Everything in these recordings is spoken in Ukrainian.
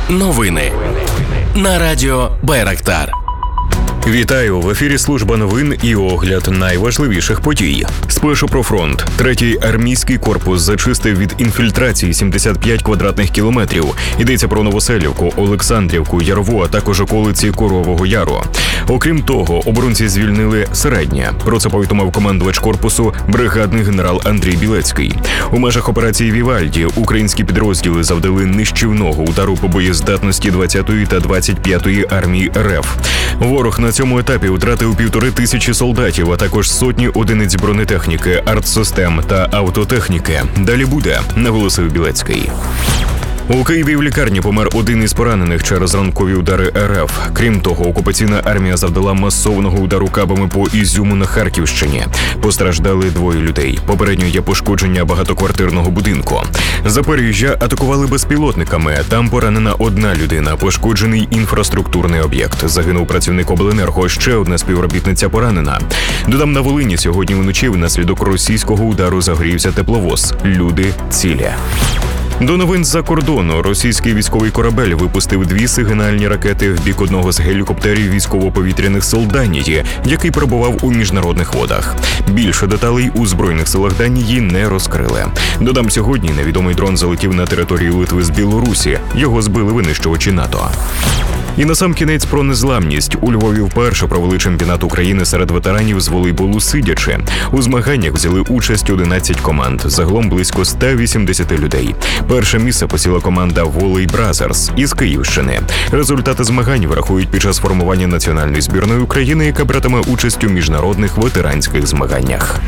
Новини на радіо Байрактар. Вітаю! В ефірі служба новин і огляд найважливіших подій. Спершу про фронт. Третій армійський корпус зачистив від інфільтрації 75 квадратних кілометрів. Йдеться про Новоселівку, Олександрівку, Ярову, а також околиці Корового Яру. Окрім того, оборонці звільнили Середнє. Про це повідомив командувач корпусу бригадний генерал Андрій Білецький. У межах операції «Вівальді» українські підрозділи завдали нищівного удару по боєздатності 20-ї та 25-ї армії РФ. Ворог на цьому етапі втратив 1500 солдатів, а також сотні одиниць бронетехніки, артсистем та автотехніки. Далі буде, наголосив Білецький. У Києві в лікарні помер один із поранених через ранкові удари РФ. Крім того, окупаційна армія завдала масованого удару кабами по Ізюму на Харківщині. Постраждали 2 людей. Попередньо є пошкодження багатоквартирного будинку. Запоріжжя атакували безпілотниками. Там поранена 1 людина, пошкоджений інфраструктурний об'єкт. Загинув працівник обленерго, ще одна співробітниця поранена. Додам, на Волині сьогодні вночі внаслідок російського удару загорівся тепловоз. Люди цілі. До новин з-за кордону. Російський військовий корабель випустив 2 сигнальні ракети в бік одного з гелікоптерів військово-повітряних сил Данії, який перебував у міжнародних водах. Більше деталей у Збройних силах Данії не розкрили. Додам, сьогодні невідомий дрон залетів на територію Литви з Білорусі. Його збили винищувачі НАТО. І насамкінець про незламність. У Львові вперше провели чемпіонат України серед ветеранів з волейболу сидячи. У змаганнях взяли участь 11 команд, загалом близько 180 людей. Перше місце посіла команда «Волей Бразерс» із Київщини. Результати змагань врахують під час формування національної збірної України, яка братиме участь у міжнародних ветеранських змаганнях.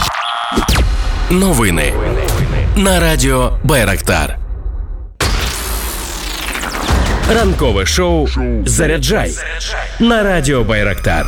Новини на радіо Байрактар. Ранкове шоу «Заряджай» на радіо Байрактар.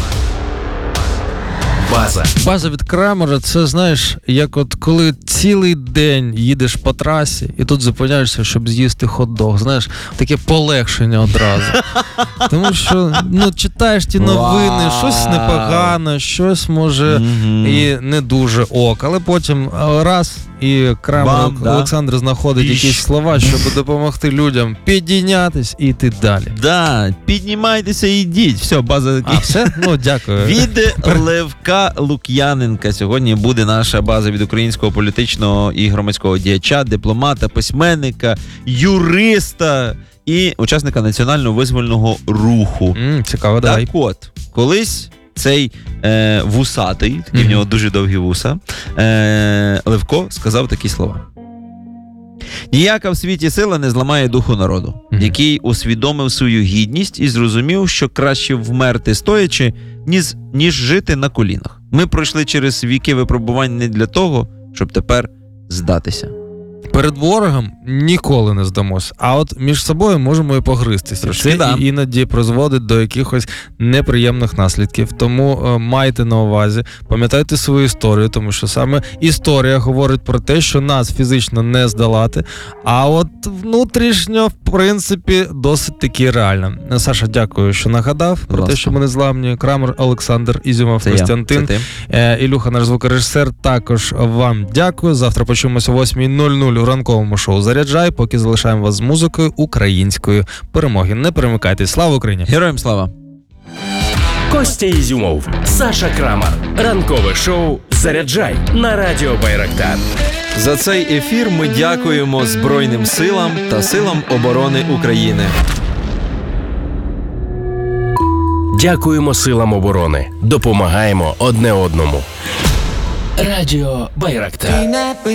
База від Крамера, це, знаєш, як от коли цілий день їдеш по трасі і тут зупиняєшся, щоб з'їсти хот-дог. Знаєш, таке полегшення одразу. Тому що, читаєш ті новини, щось непогано, щось може і не дуже ок. Але потім раз і Крамер Олександр знаходить якісь слова, щоб допомогти людям підійнятись і йти далі. Да, піднімайтеся і йдіть. Все, база. Все? Дякую. Від Левка Лук'яненка сьогодні буде наша база від українського політичного і громадського діяча, дипломата, письменника, юриста і учасника національно-визвольного руху. Цікаво, давай. Так от, колись цей вусатий, такі в нього дуже довгі вуса, Левко сказав такі слова. Ніяка в світі сила не зламає духу народу, який усвідомив свою гідність і зрозумів, що краще вмерти стоячи, ніж жити на колінах. Ми пройшли через віки випробувань не для того, щоб тепер здатися. Перед ворогом ніколи не здамось, а от між собою можемо і погризтися. Це іноді призводить до якихось неприємних наслідків. Тому майте на увазі, пам'ятайте свою історію, тому що саме історія говорить про те, що нас фізично не здолати, а от внутрішньо, в принципі, досить таки реально. Саша, дякую, що нагадав про те, що ми не зламні. Крамер Олександр, Ізюмов Костянтин, Ілюха, наш звукорежисер, також вам дякую. Завтра почуємося о 8:00 у ранковому шоу «Заряджай», поки залишаємо вас з музикою української перемоги. Не перемикайтесь. Слава Україні! Героям слава! Костя Ізюмов, Саша Крамер. Ранкове шоу «Заряджай» на радіо Байрактар. За цей ефір ми дякуємо Збройним силам та силам оборони України. Дякуємо силам оборони. Допомагаємо одне одному. Радіо Байрактар.